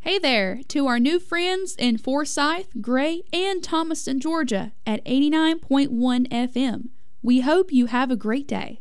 Hey there to our new friends in Forsyth, Gray, and Thomaston, Georgia at 89.1 FM. We hope you have a great day.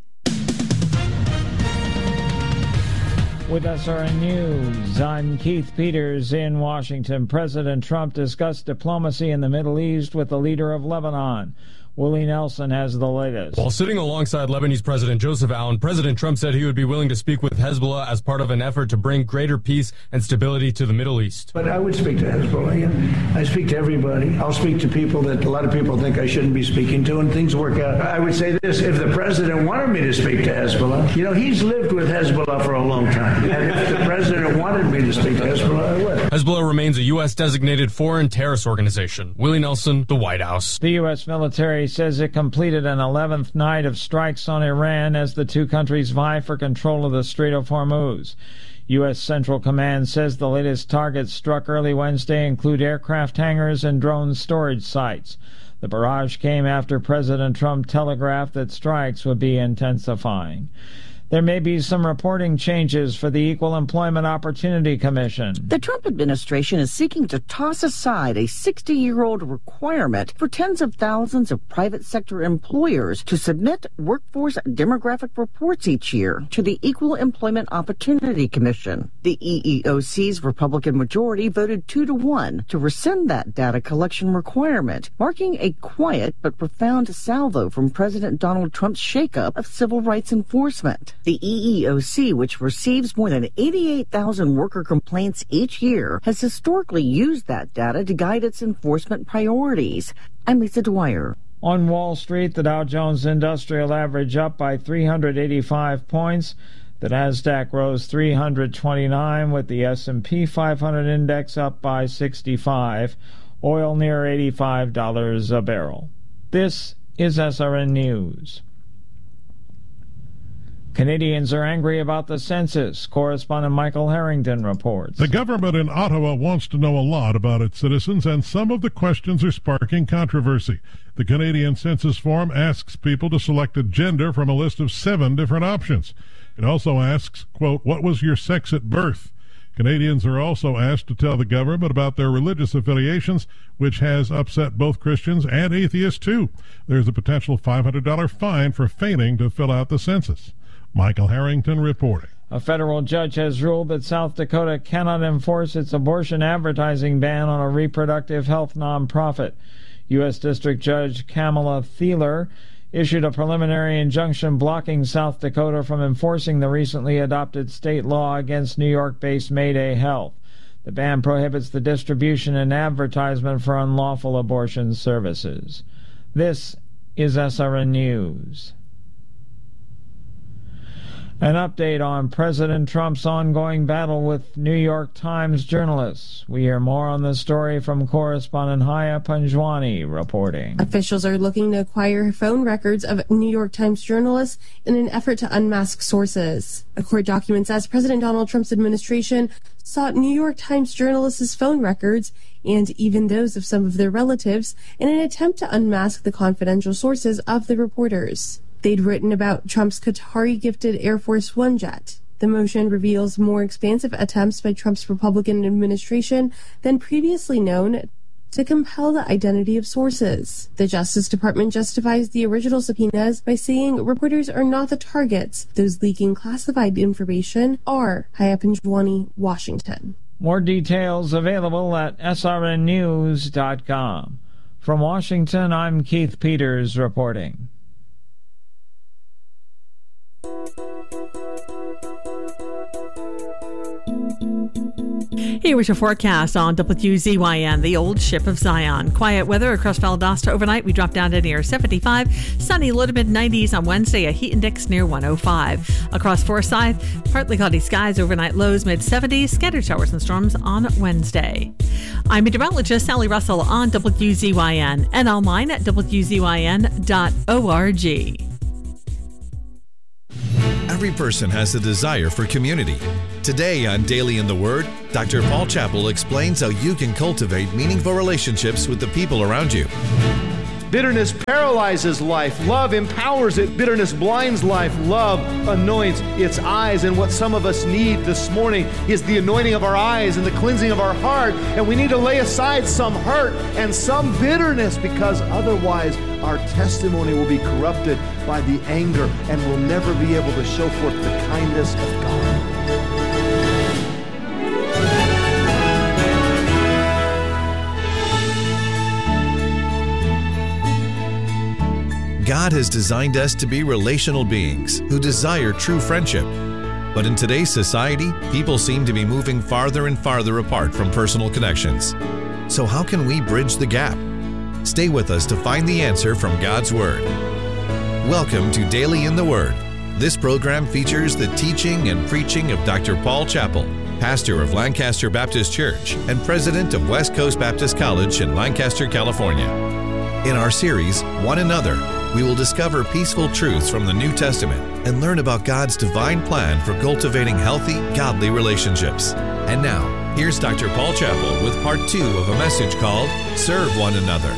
With SRN News, I'm Keith Peters in Washington. President Trump discussed diplomacy in the Middle East with the leader of Lebanon. Willie Nelson has the latest. While sitting alongside Lebanese President Joseph Aoun, President Trump said he would be willing to speak with Hezbollah as part of an effort to bring greater peace and stability to the Middle East. But I would speak to Hezbollah, and I speak to everybody. I'll speak to people that a lot of people think I shouldn't be speaking to, and things work out. I would say this, if the president wanted me to speak to Hezbollah, he's lived with Hezbollah for a long time. And if the president wanted me to speak to Hezbollah, I would. Hezbollah remains a U.S.-designated foreign terrorist organization. Willie Nelson, the White House. The U.S. military says it completed an 11th night of strikes on Iran as the two countries vie for control of the Strait of Hormuz. U.S. Central Command says the latest targets struck early Wednesday include aircraft hangars and drone storage sites. The barrage came after President Trump telegraphed that strikes would be intensifying. There may be some reporting changes for the Equal Employment Opportunity Commission. The Trump administration is seeking to toss aside a 60-year-old requirement for tens of thousands of private sector employers to submit workforce demographic reports each year to the Equal Employment Opportunity Commission. The EEOC's Republican majority voted 2-1 to rescind that data collection requirement, marking a quiet but profound salvo from President Donald Trump's shakeup of civil rights enforcement. The EEOC, which receives more than 88,000 worker complaints each year, has historically used that data to guide its enforcement priorities. I'm Lisa Dwyer. On Wall Street, the Dow Jones Industrial Average up by 385 points. The Nasdaq rose 329, with the S&P 500 index up by 65. Oil near $85 a barrel. This is SRN News. Canadians are angry about the census. Correspondent Michael Harrington reports. The government in Ottawa wants to know a lot about its citizens, and some of the questions are sparking controversy. The Canadian census form asks people to select a gender from a list of 7 different options. It also asks, quote, what was your sex at birth? Canadians are also asked to tell the government about their religious affiliations, which has upset both Christians and atheists, too. There's a potential $500 fine for feigning to fill out the census. Michael Harrington reporting. A federal judge has ruled that South Dakota cannot enforce its abortion advertising ban on a reproductive health nonprofit. U.S. District Judge Kamala Thieler issued a preliminary injunction blocking South Dakota from enforcing the recently adopted state law against New York-based Mayday Health. The ban prohibits the distribution and advertisement for unlawful abortion services. This is SRN News. An update on President Trump's ongoing battle with New York Times journalists. We hear more on this story from correspondent Haya Panjwani reporting. Officials are looking to acquire phone records of New York Times journalists in an effort to unmask sources. A court document says President Donald Trump's administration sought New York Times journalists' phone records and even those of some of their relatives in an attempt to unmask the confidential sources of the reporters. They'd written about Trump's Qatari-gifted Air Force One jet. The motion reveals more expansive attempts by Trump's Republican administration than previously known to compel the identity of sources. The Justice Department justifies the original subpoenas by saying reporters are not the targets. Those leaking classified information are. Haya Panjwani, Washington. More details available at srnnews.com. From Washington, I'm Keith Peters reporting. Here is your forecast on WZYN, the old ship of Zion. Quiet weather across Valdosta overnight. We drop down to near 75. Sunny, low to mid-90s on Wednesday. A heat index near 105. Across Forsyth, partly cloudy skies. Overnight lows mid-70s. Scattered showers and storms on Wednesday. I'm meteorologist Sally Russell on WZYN and online at WZYN.org. Every person has a desire for community. Today on Daily in the Word, Dr. Paul Chappell explains how you can cultivate meaningful relationships with the people around you. Bitterness paralyzes life. Love empowers it. Bitterness blinds life. Love anoints its eyes. And what some of us need this morning is the anointing of our eyes and the cleansing of our heart. And we need to lay aside some hurt and some bitterness, because otherwise our testimony will be corrupted by the anger and we'll never be able to show forth the kindness of God. God has designed us to be relational beings who desire true friendship. But in today's society, people seem to be moving farther and farther apart from personal connections. So how can we bridge the gap? Stay with us to find the answer from God's Word. Welcome to Daily in the Word. This program features the teaching and preaching of Dr. Paul Chappell, pastor of Lancaster Baptist Church and president of West Coast Baptist College in Lancaster, California. In our series, One Another, we will discover peaceful truths from the New Testament and learn about God's divine plan for cultivating healthy, godly relationships. And now, here's Dr. Paul Chappell with part 2 of a message called Serve One Another.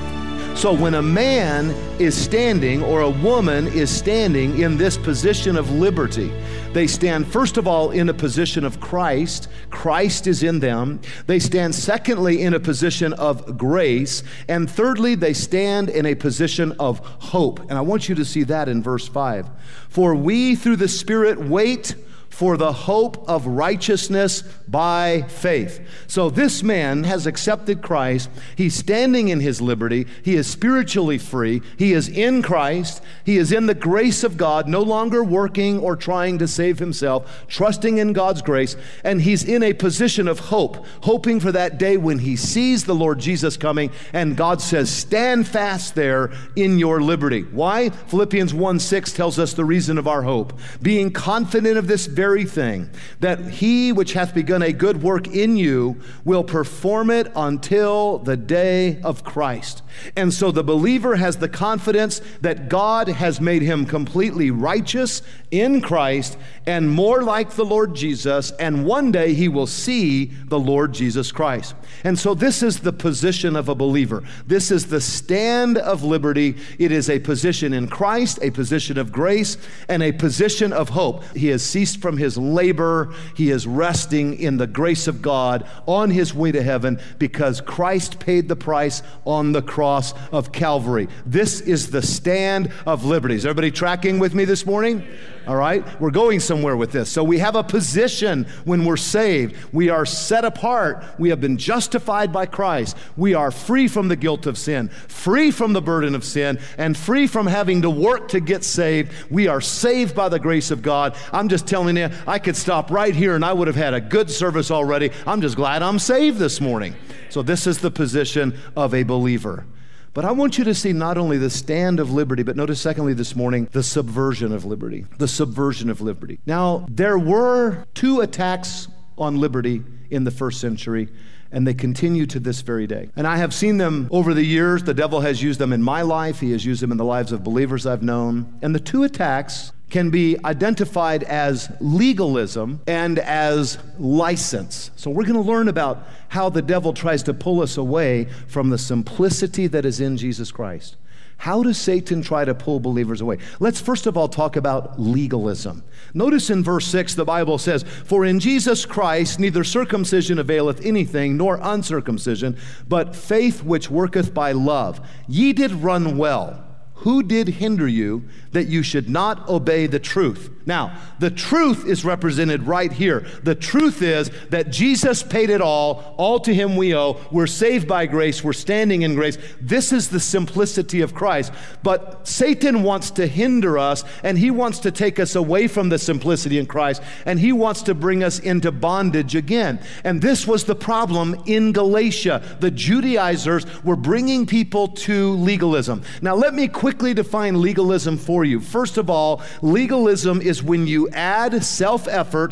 So when a man is standing or a woman is standing in this position of liberty, they stand first of all in a position of Christ. Christ is in them. They stand secondly in a position of grace. And thirdly, they stand in a position of hope. And I want you to see that in verse 5. For we through the Spirit wait for the hope of righteousness by faith. So this man has accepted Christ. He's standing in his liberty. He is spiritually free. He is in Christ. He is in the grace of God, no longer working or trying to save himself, trusting in God's grace. And he's in a position of hope, hoping for that day when he sees the Lord Jesus coming. And God says, stand fast there in your liberty. Why? Philippians 1:6 tells us the reason of our hope. Being confident of this very thing, that he which hath begun a good work in you will perform it until the day of Christ. And so the believer has the confidence that God has made him completely righteous in Christ and more like the Lord Jesus, and one day he will see the Lord Jesus Christ. And so this is the position of a believer. This is the stand of liberty. It is a position in Christ, a position of grace, and a position of hope. He has ceased from his labor. He is resting in the grace of God on his way to heaven because Christ paid the price on the cross of Calvary. This is the stand of liberty. Is everybody tracking with me this morning? All right, we're going somewhere with this. So we have a position when we're saved. We are set apart. We have been justified by Christ. We are free from the guilt of sin, free from the burden of sin, and free from having to work to get saved. We are saved by the grace of God. I'm just telling you, I could stop right here and I would have had a good service already. I'm just glad I'm saved this morning. So this is the position of a believer. But I want you to see not only the stand of liberty, but notice secondly this morning, the subversion of liberty. The subversion of liberty. Now, there were 2 attacks on liberty in the first century, and they continue to this very day. And I have seen them over the years. The devil has used them in my life. He has used them in the lives of believers I've known. And the 2 attacks can be identified as legalism and as license. So we're going to learn about how the devil tries to pull us away from the simplicity that is in Jesus Christ. How does Satan try to pull believers away? Let's first of all talk about legalism. Notice in verse 6, the Bible says, "For in Jesus Christ neither circumcision availeth anything, nor uncircumcision, but faith which worketh by love. Ye did run well. Who did hinder you that you should not obey the truth?" Now, the truth is represented right here. The truth is that Jesus paid it all to him we owe. We're saved by grace, we're standing in grace. This is the simplicity of Christ. But Satan wants to hinder us, and he wants to take us away from the simplicity in Christ, and he wants to bring us into bondage again. And this was the problem in Galatia. The Judaizers were bringing people to legalism. Now, let me quickly define legalism for you. First of all, legalism is when you add self-effort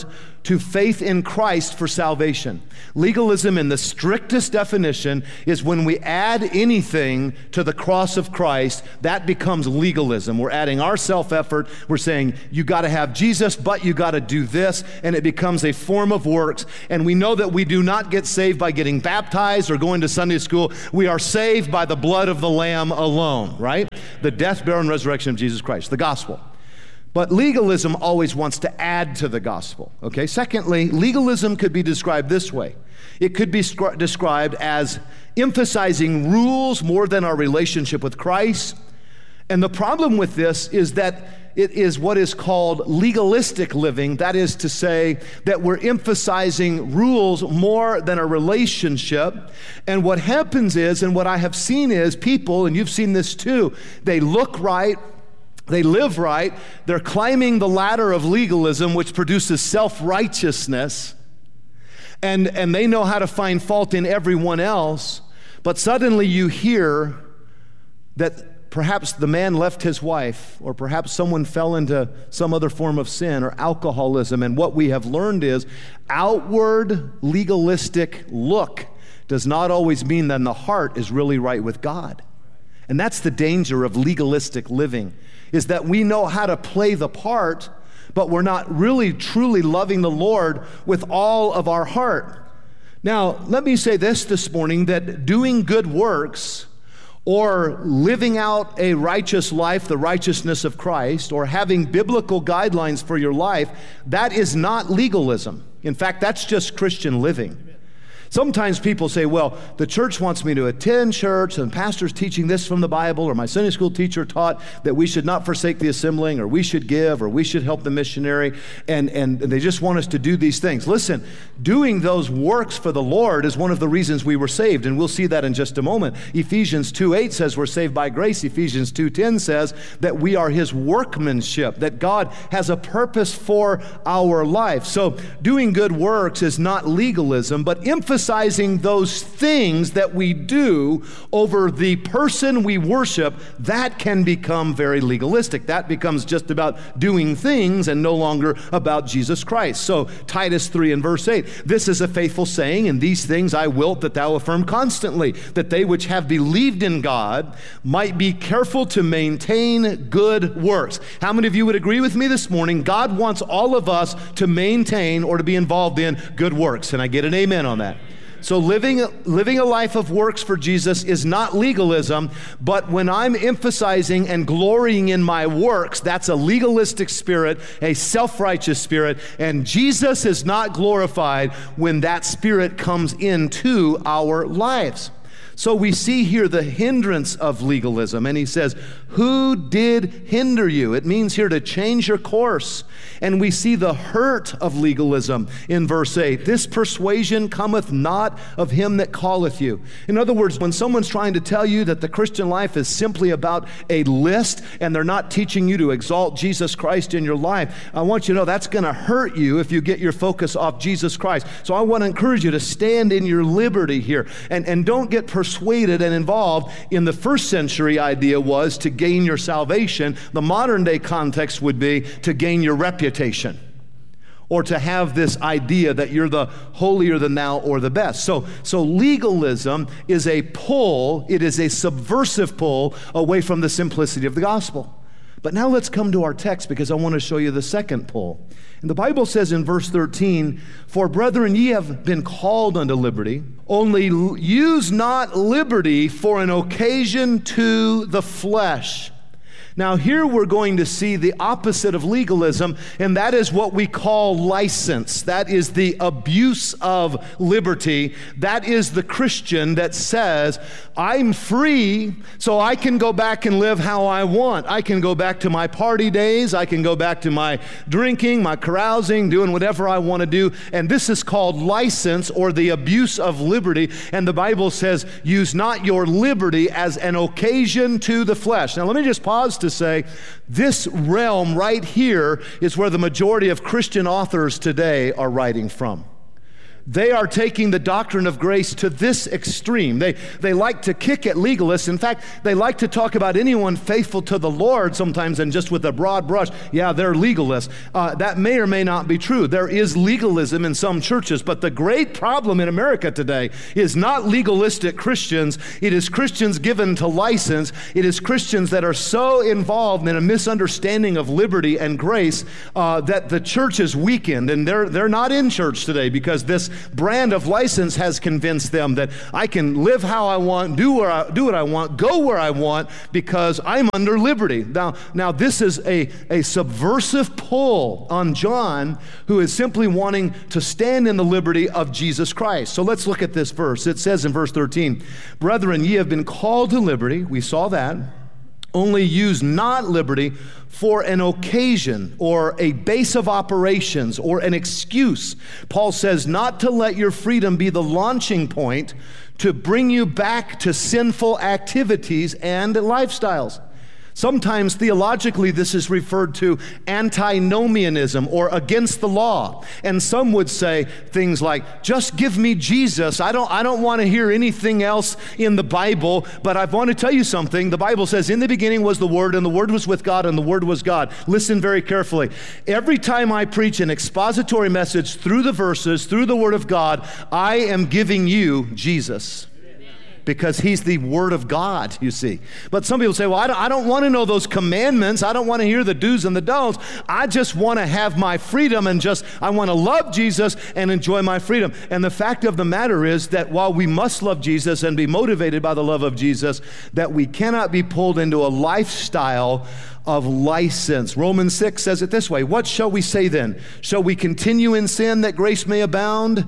to faith in Christ for salvation. Legalism in the strictest definition is when we add anything to the cross of Christ, that becomes legalism. We're adding our self-effort. We're saying, you got to have Jesus, but you got to do this, and it becomes a form of works. And we know that we do not get saved by getting baptized or going to Sunday school. We are saved by the blood of the Lamb alone, right? The death, burial, and resurrection of Jesus Christ, the gospel. But legalism always wants to add to the gospel, okay? Secondly, legalism could be described this way. It could be described as emphasizing rules more than our relationship with Christ. And the problem with this is that it is what is called legalistic living. That is to say that we're emphasizing rules more than a relationship. And what happens is, and what I have seen is people, and you've seen this too, they look right, they live right, they're climbing the ladder of legalism, which produces self-righteousness, and they know how to find fault in everyone else, but suddenly you hear that perhaps the man left his wife, or perhaps someone fell into some other form of sin or alcoholism, and what we have learned is outward legalistic look does not always mean that the heart is really right with God. And that's the danger of legalistic living, is that we know how to play the part, but we're not really truly loving the Lord with all of our heart. Now, let me say this morning, that doing good works or living out a righteous life, the righteousness of Christ, or having biblical guidelines for your life, that is not legalism. In fact, that's just Christian living. Sometimes people say, well, the church wants me to attend church, and pastor's teaching this from the Bible, or my Sunday school teacher taught that we should not forsake the assembling, or we should give, or we should help the missionary, and they just want us to do these things. Listen, doing those works for the Lord is one of the reasons we were saved, and we'll see that in just a moment. Ephesians 2:8 says we're saved by grace. Ephesians 2:10 says that we are His workmanship, that God has a purpose for our life. So doing good works is not legalism, but emphasizing those things that we do over the person we worship, that can become very legalistic. That becomes just about doing things and no longer about Jesus Christ. So Titus 3 and verse 8, this is a faithful saying, and these things I will that thou affirm constantly, that they which have believed in God might be careful to maintain good works. How many of you would agree with me this morning? God wants all of us to maintain or to be involved in good works. Can I get an amen on that? So living a life of works for Jesus is not legalism, but when I'm emphasizing and glorying in my works, that's a legalistic spirit, a self-righteous spirit, and Jesus is not glorified when that spirit comes into our lives. So we see here the hindrance of legalism, and he says, who did hinder you? It means here to change your course. And we see the hurt of legalism in verse 8. This persuasion cometh not of him that calleth you. In other words, when someone's trying to tell you that the Christian life is simply about a list and they're not teaching you to exalt Jesus Christ in your life, I want you to know that's going to hurt you if you get your focus off Jesus Christ. So I want to encourage you to stand in your liberty here and don't get persuaded and involved. In the first century idea was to gain your salvation. The modern day context would be to gain your reputation, or to have this idea that you're the holier than thou or the best. So legalism is a pull, it is a subversive pull away from the simplicity of the gospel. But now let's come to our text, because I want to show you the second pull. And the Bible says in verse 13, for brethren, ye have been called unto liberty, only use not liberty for an occasion to the flesh. Now here we're going to see the opposite of legalism, and that is what we call license. That is the abuse of liberty. That is the Christian that says, I'm free, so I can go back and live how I want. I can go back to my party days. I can go back to my drinking, my carousing, doing whatever I want to do. And this is called license, or the abuse of liberty. And the Bible says, use not your liberty as an occasion to the flesh. Now let me just pause to say, this realm right here is where the majority of Christian authors today are writing from. They are taking the doctrine of grace to this extreme. They like to kick at legalists. In fact, they like to talk about anyone faithful to the Lord sometimes and just with a broad brush, yeah, they're legalists. That may or may not be true. There is legalism in some churches, but the great problem in America today is not legalistic Christians. It is Christians given to license. It is Christians that are so involved in a misunderstanding of liberty and grace that the church is weakened, and they're not in church today because this brand of license has convinced them that I can live how I want, do what I want, go where I want because I'm under liberty. Now this is a subversive pull on John, who is simply wanting to stand in the liberty of Jesus Christ. So let's look at this verse. It says in verse 13, "Brethren, ye have been called to liberty." We saw that. "Only use not liberty for an occasion or a base of operations or an excuse." Paul says not to let your freedom be the launching point to bring you back to sinful activities and lifestyles. Sometimes theologically this is referred to antinomianism or against the law. And some would say things like, just give me Jesus. I don't want to hear anything else in the Bible, but I want to tell you something. The Bible says, in the beginning was the Word, and the Word was with God, and the Word was God. Listen very carefully. Every time I preach an expository message through the verses, through the Word of God, I am giving you Jesus. Because he's the Word of God, you see. But some people say, well, I don't want to know those commandments. I don't want to hear the do's and the don'ts. I just want to have my freedom and I want to love Jesus and enjoy my freedom. And the fact of the matter is that while we must love Jesus and be motivated by the love of Jesus, that we cannot be pulled into a lifestyle of license. Romans 6 says it this way, "What shall we say then? Shall we continue in sin that grace may abound?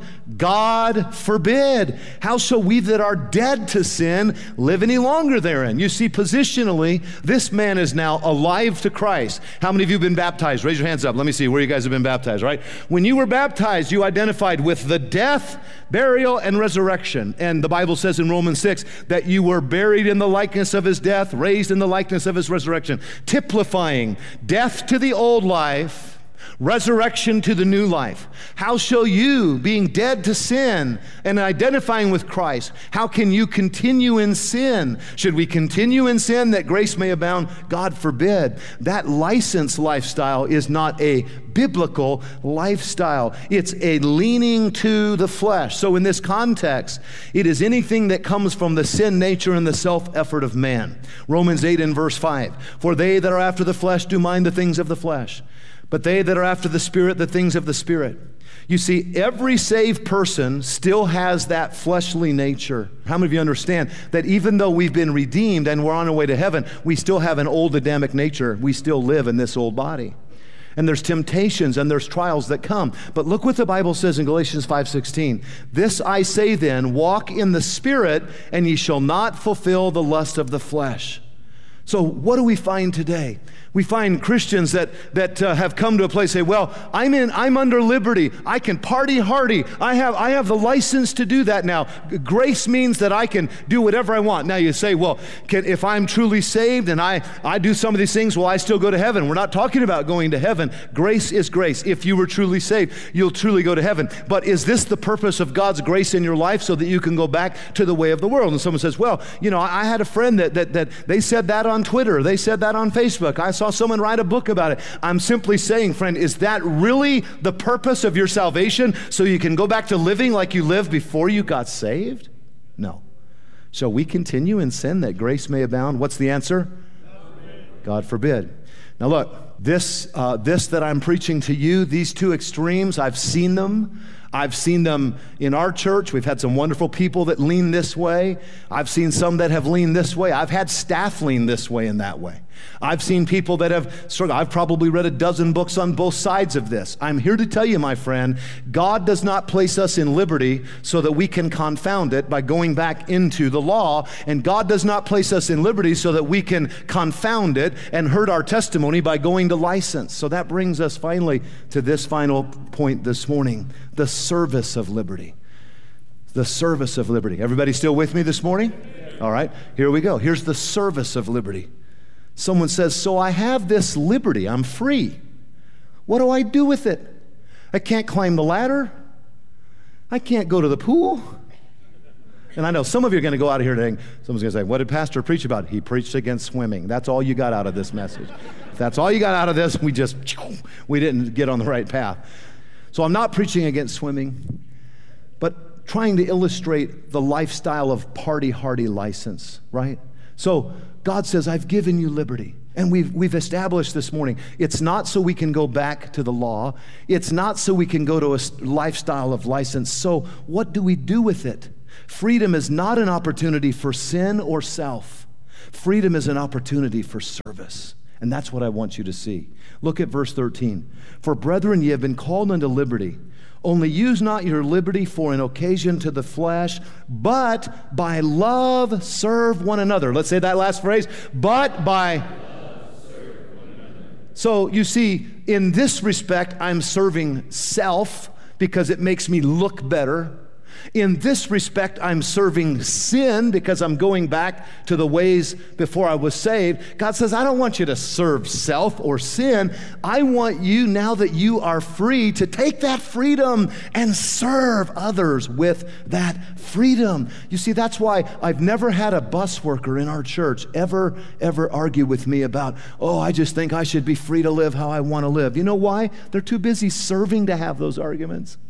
God forbid. How shall we that are dead to sin live any longer therein?" You see, positionally, this man is now alive to Christ. How many of you have been baptized? Raise your hands up. Let me see where you guys have been baptized, right? When you were baptized, you identified with the death, burial, and resurrection. And the Bible says in Romans 6 that you were buried in the likeness of his death, raised in the likeness of his resurrection. Typifying death to the old life, resurrection to the new life. How shall you, being dead to sin and identifying with Christ, how can you continue in sin? Should we continue in sin that grace may abound? God forbid. That license lifestyle is not a biblical lifestyle. It's a leaning to the flesh. So in this context, it is anything that comes from the sin nature and the self-effort of man. Romans 8 and verse 5. "For they that are after the flesh do mind the things of the flesh, but they that are after the Spirit, the things of the Spirit." You see, every saved person still has that fleshly nature. How many of you understand that even though we've been redeemed and we're on our way to heaven, we still have an old Adamic nature. We still live in this old body. And there's temptations and there's trials that come. But look what the Bible says in Galatians 5:16. "This I say then, walk in the Spirit, and ye shall not fulfill the lust of the flesh." So what do we find today? We find Christians that have come to a place, say, well, I'm under liberty. I can party hardy. I have the license to do that now. Grace means that I can do whatever I want. Now you say, well, if I'm truly saved and I do some of these things, will I still go to heaven? We're not talking about going to heaven. Grace is grace. If you were truly saved, you'll truly go to heaven. But is this the purpose of God's grace in your life so that you can go back to the way of the world? And someone says, well, I had a friend that they said that on Twitter. They said that on Facebook. I saw someone write a book about it. I'm simply saying, friend, is that really the purpose of your salvation so you can go back to living like you lived before you got saved? No. Shall we continue in sin that grace may abound? What's the answer? God forbid. Now look, this that I'm preaching to you, these two extremes, I've seen them. I've seen them in our church. We've had some wonderful people that lean this way. I've seen some that have leaned this way. I've had staff lean this way and that way. I've seen people that have struggled. I've probably read a dozen books on both sides of this. I'm here to tell you, my friend, God does not place us in liberty so that we can confound it by going back into the law. And God does not place us in liberty so that we can confound it and hurt our testimony by going to license. So that brings us finally to this final point this morning, the service of liberty. The service of liberty. Everybody still with me this morning? All right, here we go. Here's the service of liberty. Someone says, so I have this liberty. I'm free. What do I do with it? I can't climb the ladder. I can't go to the pool. And I know some of you are going to go out of here today, someone's going to say, what did Pastor preach about? He preached against swimming. That's all you got out of this message. If that's all you got out of this, we didn't get on the right path. So I'm not preaching against swimming, but trying to illustrate the lifestyle of party-hardy license, right? So God says, I've given you liberty. And we've established this morning, it's not so we can go back to the law. It's not so we can go to a lifestyle of license. So what do we do with it? Freedom is not an opportunity for sin or self. Freedom is an opportunity for service. And that's what I want you to see. Look at verse 13. For brethren, ye have been called unto liberty. Only use not your liberty for an occasion to the flesh, but by love serve one another. Let's say that last phrase. But by love serve one another. So you see, in this respect, I'm serving self because it makes me look better. In this respect, I'm serving sin because I'm going back to the ways before I was saved. God says, I don't want you to serve self or sin. I want you, now that you are free, to take that freedom and serve others with that freedom. You see, that's why I've never had a bus worker in our church ever argue with me about, oh, I just think I should be free to live how I want to live. You know why? They're too busy serving to have those arguments.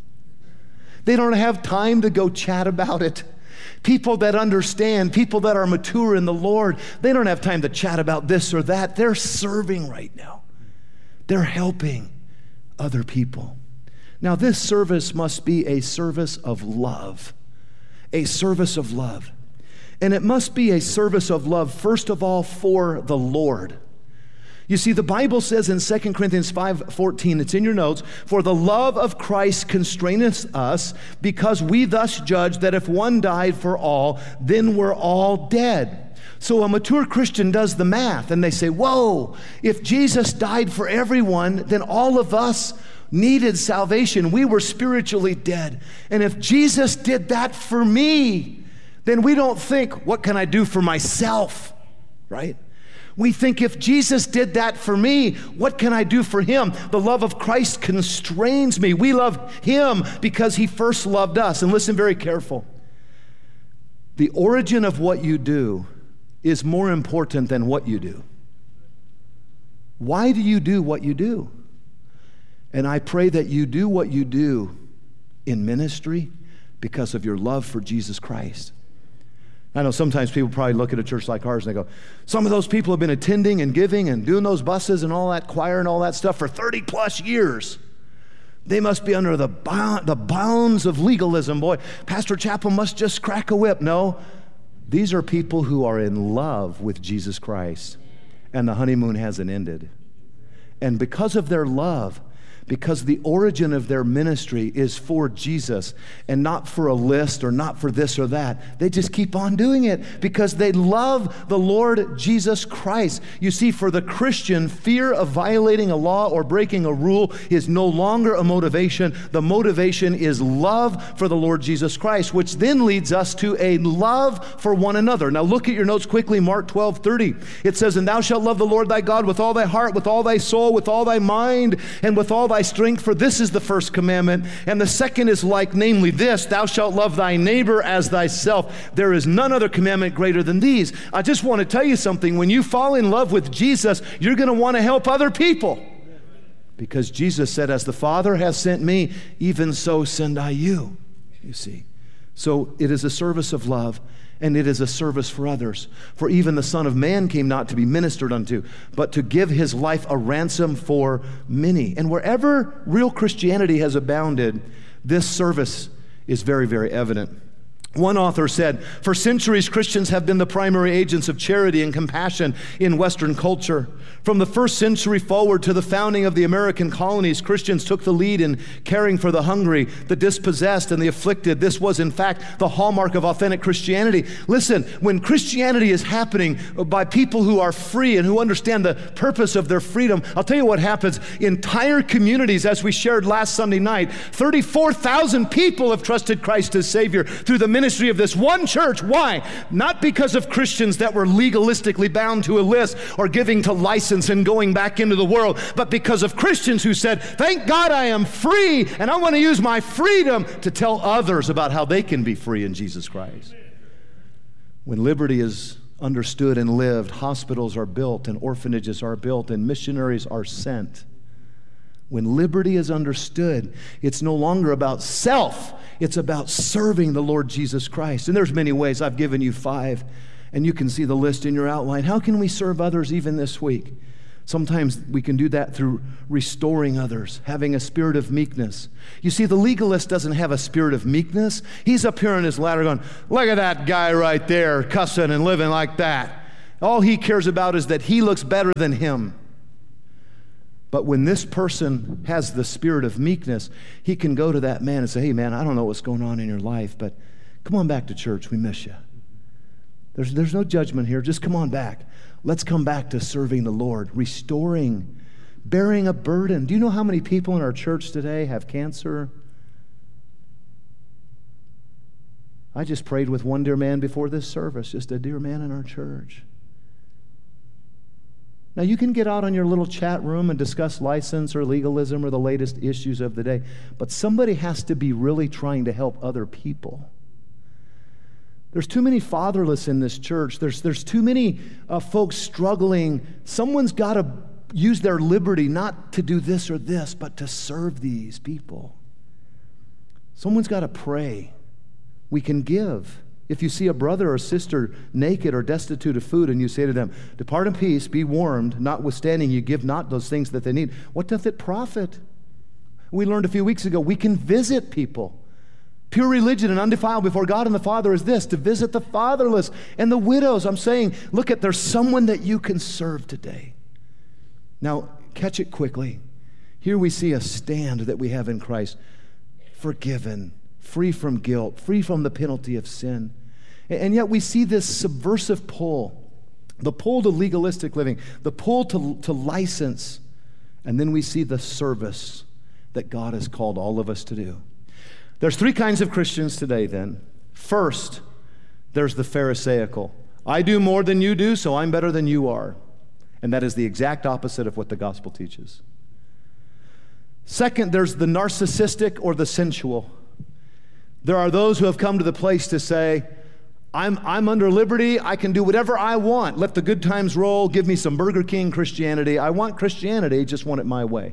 They don't have time to go chat about it. People that understand, people that are mature in the Lord, they don't have time to chat about this or that. They're serving right now. They're helping other people. Now, this service must be a service of love. A service of love. And it must be a service of love, first of all, for the Lord. You see, the Bible says in 2 Corinthians 5:14, it's in your notes, for the love of Christ constraineth us, because we thus judge that if one died for all, then we're all dead. So a mature Christian does the math, and they say, whoa, if Jesus died for everyone, then all of us needed salvation. We were spiritually dead. And if Jesus did that for me, then we don't think, what can I do for myself, right? We think if Jesus did that for me, what can I do for him? The love of Christ constrains me. We love him because he first loved us. And listen very careful. The origin of what you do is more important than what you do. Why do you do what you do? And I pray that you do what you do in ministry because of your love for Jesus Christ. I know sometimes people probably look at a church like ours and they go, some of those people have been attending and giving and doing those buses and all that choir and all that stuff for 30 plus years. They must be under the bounds of legalism. Boy, Pastor Chappell must just crack a whip. No, these are people who are in love with Jesus Christ, and the honeymoon hasn't ended. And because of their love, because the origin of their ministry is for Jesus and not for a list or not for this or that. They just keep on doing it because they love the Lord Jesus Christ. You see, for the Christian, fear of violating a law or breaking a rule is no longer a motivation. The motivation is love for the Lord Jesus Christ, which then leads us to a love for one another. Now look at your notes quickly, Mark 12:30. It says, and thou shalt love the Lord thy God with all thy heart, with all thy soul, with all thy mind, and with all thy strength, for this is the first commandment. And the second is like, namely this, thou shalt love thy neighbor as thyself. There is none other commandment greater than these. I just want to tell you something. When you fall in love with Jesus, you're going to want to help other people. Because Jesus said, as the Father has sent me, even so send I you. You see. So it is a service of love, and it is a service for others. For even the Son of Man came not to be ministered unto, but to give his life a ransom for many. And wherever real Christianity has abounded, this service is very, very evident. One author said, for centuries, Christians have been the primary agents of charity and compassion in Western culture. From the first century forward to the founding of the American colonies, Christians took the lead in caring for the hungry, the dispossessed, and the afflicted. This was, in fact, the hallmark of authentic Christianity. Listen, when Christianity is happening by people who are free and who understand the purpose of their freedom, I'll tell you what happens. Entire communities, as we shared last Sunday night, 34,000 people have trusted Christ as Savior through the ministry ministry of this one church. Why? Not because of Christians that were legalistically bound to a list or giving to license and going back into the world, but because of Christians who said, thank God I am free, and I want to use my freedom to tell others about how they can be free in Jesus Christ. When liberty is understood and lived, hospitals are built and orphanages are built and missionaries are sent. When liberty is understood, it's no longer about self. It's about serving the Lord Jesus Christ. And there's many ways. I've given you 5, and you can see the list in your outline. How can we serve others even this week? Sometimes we can do that through restoring others, having a spirit of meekness. You see, the legalist doesn't have a spirit of meekness. He's up here on his ladder going, look at that guy right there cussing and living like that. All he cares about is that he looks better than him. But when this person has the spirit of meekness, he can go to that man and say, hey man, I don't know what's going on in your life, but come on back to church. We miss you. There's no judgment here. Just come on back. Let's come back to serving the Lord, restoring, bearing a burden. Do you know how many people in our church today have cancer? I just prayed with one dear man before this service, just a dear man in our church. Now, you can get out on your little chat room and discuss license or legalism or the latest issues of the day, but somebody has to be really trying to help other people. There's too many fatherless in this church. There's too many folks struggling. Someone's got to use their liberty not to do this or this, but to serve these people. Someone's got to pray. We can give. If you see a brother or sister naked or destitute of food and you say to them, depart in peace, be warmed, notwithstanding you give not those things that they need, what doth it profit? We learned a few weeks ago, we can visit people. Pure religion and undefiled before God and the Father is this, to visit the fatherless and the widows. I'm saying, look at, there's someone that you can serve today. Now, catch it quickly. Here we see a stand that we have in Christ. Forgiven, free from guilt, free from the penalty of sin. And yet we see this subversive pull, the pull to legalistic living, the pull to license, and then we see the service that God has called all of us to do. There's 3 kinds of Christians today then. First, there's the Pharisaical. I do more than you do, so I'm better than you are. And that is the exact opposite of what the gospel teaches. Second, there's the narcissistic or the sensual. There are those who have come to the place to say, I'm under liberty, I can do whatever I want. Let the good times roll, give me some Burger King Christianity. I want Christianity, just want it my way.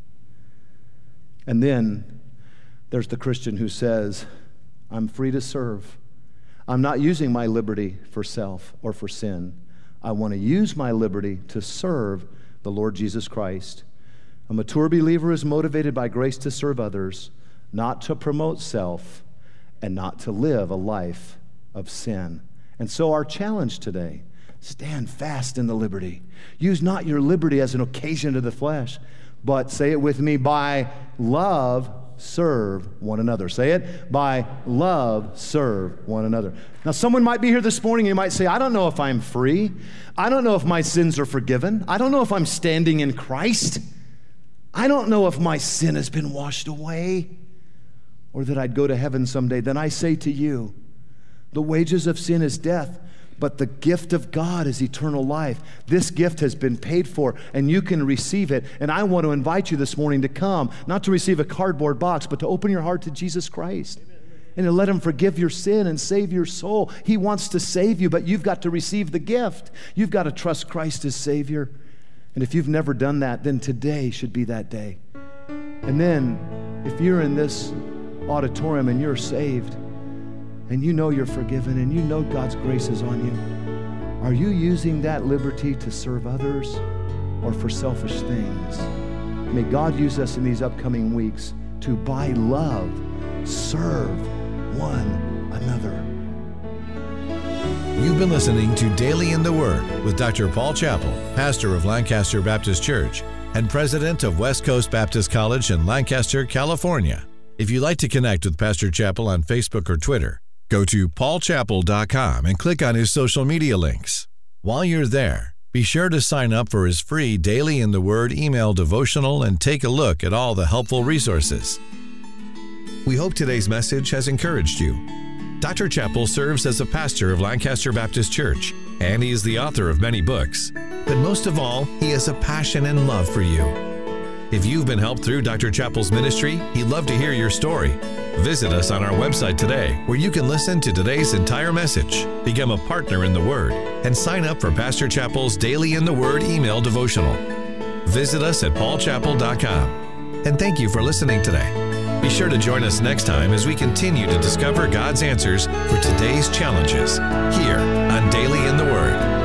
And then there's the Christian who says, I'm free to serve. I'm not using my liberty for self or for sin. I want to use my liberty to serve the Lord Jesus Christ. A mature believer is motivated by grace to serve others, not to promote self, and not to live a life of sin. And so our challenge today, stand fast in the liberty. Use not your liberty as an occasion to the flesh, but, say it with me, by love, serve one another. Say it, by love, serve one another. Now, someone might be here this morning and you might say, I don't know if I'm free. I don't know if my sins are forgiven. I don't know if I'm standing in Christ. I don't know if my sin has been washed away or that I'd go to heaven someday. Then I say to you, the wages of sin is death, but the gift of God is eternal life. This gift has been paid for, and you can receive it. And I want to invite you this morning to come, not to receive a cardboard box, but to open your heart to Jesus Christ. And to let Him forgive your sin and save your soul. He wants to save you, but you've got to receive the gift. You've got to trust Christ as Savior. And if you've never done that, then today should be that day. And then, if you're in this auditorium and you're saved, and you know you're forgiven, and you know God's grace is on you, are you using that liberty to serve others or for selfish things? May God use us in these upcoming weeks to, by love, serve one another. You've been listening to Daily in the Word with Dr. Paul Chappell, pastor of Lancaster Baptist Church and president of West Coast Baptist College in Lancaster, California. If you'd like to connect with Pastor Chappell on Facebook or Twitter, go to paulchappell.com and click on his social media links. While you're there, be sure to sign up for his free Daily in the Word email devotional and take a look at all the helpful resources. We hope today's message has encouraged you. Dr. Chappell serves as a pastor of Lancaster Baptist Church, and he is the author of many books. But most of all, he has a passion and love for you. If you've been helped through Dr. Chappell's ministry, he'd love to hear your story. Visit us on our website today, where you can listen to today's entire message, become a partner in the Word, and sign up for Pastor Chappell's Daily in the Word email devotional. Visit us at paulchappell.com. And thank you for listening today. Be sure to join us next time as we continue to discover God's answers for today's challenges here on Daily in the Word.